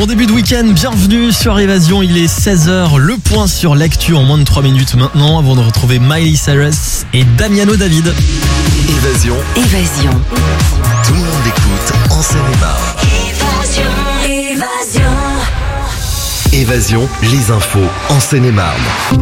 Bon début de week-end, bienvenue sur Évasion, il est 16h, le point sur l'actu en moins de 3 minutes maintenant, avant de retrouver Miley Cyrus et Damiano David. Évasion. Tout le monde l'écoute en Seine-et-Marne. Évasion, les infos en Seine-et-Marne.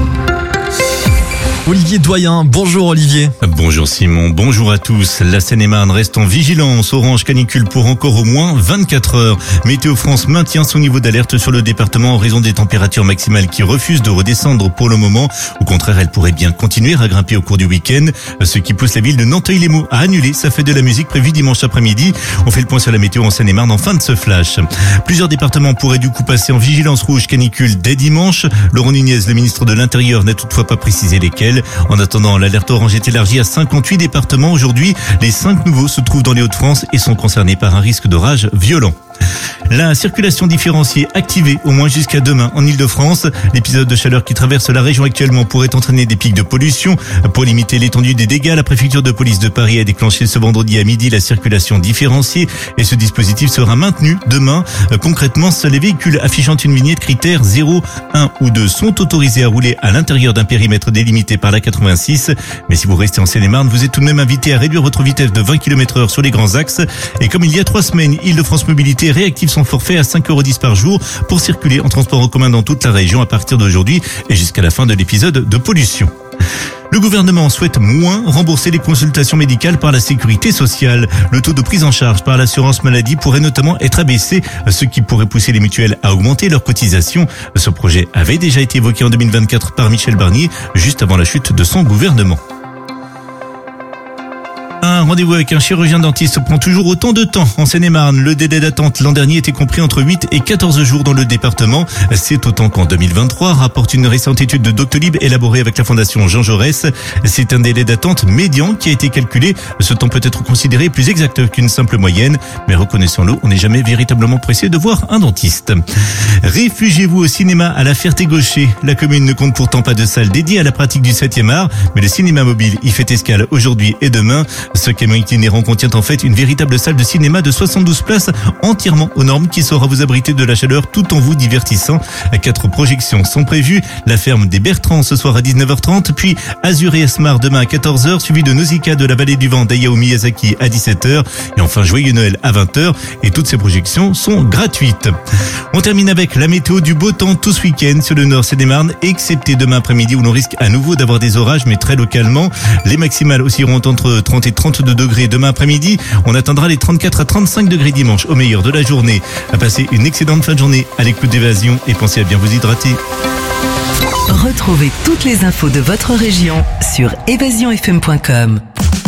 Olivier Doyen, bonjour Olivier. Bonjour Simon, bonjour à tous. La Seine-et-Marne reste en vigilance orange canicule pour encore au moins 24 heures. Météo France maintient son niveau d'alerte sur le département en raison des températures maximales qui refusent de redescendre pour le moment. Au contraire, elles pourraient bien continuer à grimper au cours du week-end, ce qui pousse la ville de Nanteuil-les-Maux à annuler sa fête de la musique prévue dimanche après-midi. On fait le point sur la météo en Seine-et-Marne en fin de ce flash. Plusieurs départements pourraient du coup passer en vigilance rouge canicule dès dimanche. Laurent Nunez, le ministre de l'Intérieur, n'a toutefois pas précisé lesquels. En attendant, l'alerte orange est élargie à 58 départements. Aujourd'hui, les 5 nouveaux se trouvent dans les Hauts-de-France et sont concernés par un risque d'orage violent. La circulation différenciée activée au moins jusqu'à demain en Ile-de-France. L'épisode de chaleur qui traverse la région actuellement pourrait entraîner des pics de pollution. Pour limiter l'étendue des dégâts, la préfecture de police de Paris a déclenché ce vendredi à midi la circulation différenciée et ce dispositif sera maintenu demain. Concrètement, seuls les véhicules affichant une vignette critère 0, 1 ou 2 sont autorisés à rouler à l'intérieur d'un périmètre délimité par la 86. Mais si vous restez en Seine-et-Marne, vous êtes tout de même invité à réduire votre vitesse de 20 km/h sur les grands axes. Et comme il y a 3 semaines, Île-de-France Mobilité réactive son forfait à 5,10 € par jour pour circuler en transport en commun dans toute la région à partir d'aujourd'hui et jusqu'à la fin de l'épisode de pollution. Le gouvernement souhaite moins rembourser les consultations médicales par la sécurité sociale. Le taux de prise en charge par l'assurance maladie pourrait notamment être abaissé, ce qui pourrait pousser les mutuelles à augmenter leurs cotisations. Ce projet avait déjà été évoqué en 2024 par Michel Barnier, juste avant la chute de son gouvernement. Un rendez-vous avec un chirurgien dentiste prend toujours autant de temps en Seine-et-Marne. Le délai d'attente l'an dernier était compris entre 8 et 14 jours dans le département. C'est autant qu'en 2023, rapporte une récente étude de Doctolib élaborée avec la fondation Jean Jaurès. C'est un délai d'attente médian qui a été calculé. Ce temps peut être considéré plus exact qu'une simple moyenne. Mais reconnaissons-le, on n'est jamais véritablement pressé de voir un dentiste. Réfugiez-vous au cinéma à la Ferté-Gaucher. La commune ne compte pourtant pas de salle dédiée à la pratique du 7e art, mais le cinéma mobile y fait escale aujourd'hui et demain. Ce camion itinérant contient en fait une véritable salle de cinéma de 72 places entièrement aux normes qui saura vous abriter de la chaleur tout en vous divertissant. 4 projections sont prévues. La ferme des Bertrands ce soir à 19h30, puis Azur et Asmar demain à 14h, suivi de Nausicaa de la vallée du vent d'Hayao Miyazaki à 17h et enfin Joyeux Noël à 20h. Et toutes ces projections sont gratuites. On termine avec la météo du beau temps tout ce week-end sur le nord Seine-et-Marne, excepté demain après-midi où l'on risque à nouveau d'avoir des orages mais très localement. Les maximales oscilleront entre 30 et 32 degrés demain après-midi. On atteindra les 34 à 35 degrés dimanche au meilleur de la journée. À passer une excellente fin de journée à l'écoute d'Évasion et pensez à bien vous hydrater. Retrouvez toutes les infos de votre région sur évasionfm.com.